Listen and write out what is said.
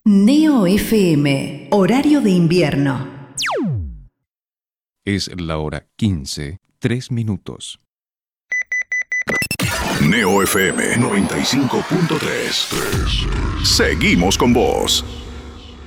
Neo FM, horario de invierno. Es la hora 15, 3 minutos. Neo FM 95.3. Seguimos con vos.